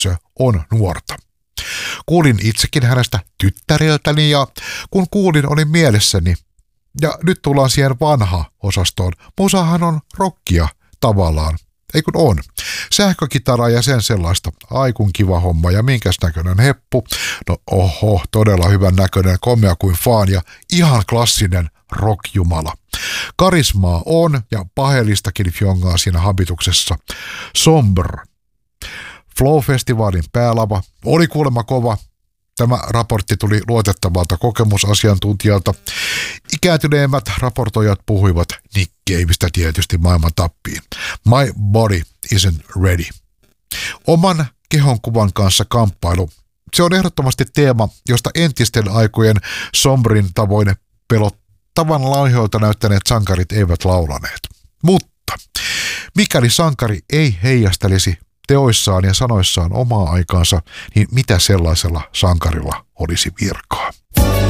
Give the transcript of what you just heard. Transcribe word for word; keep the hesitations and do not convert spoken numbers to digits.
se on nuorta. Kuulin itsekin hänestä tyttäriltäni ja kun kuulin, olin mielessäni. Ja nyt tullaan siihen vanha-osastoon. Musahan on rockia tavallaan. Ei kun on. Sähkökitara ja sen sellaista. Aikun kiva homma ja minkäs näköinen heppu. No oho, todella hyvän näköinen, komea kuin faan ja ihan klassinen rockjumala. Karismaa on ja pahelistakin fjongaa siinä habituksessa. Somber. Flow-festivaalin päälava oli kuulemma kova. Tämä raportti tuli luotettavalta kokemusasiantuntijalta. Ikääntyneemmät raportoijat puhuivat Nick Caveista tietysti maailman tappiin. My body isn't ready. Oman kehonkuvan kanssa kamppailu. Se on ehdottomasti teema, josta entisten aikojen sombrin tavoin pelottavan laihoilta näyttäneet sankarit eivät laulaneet. Mutta mikäli sankari ei heijastelisi teoissaan ja sanoissaan omaa aikaansa, niin mitä sellaisella sankarilla olisi virkaa?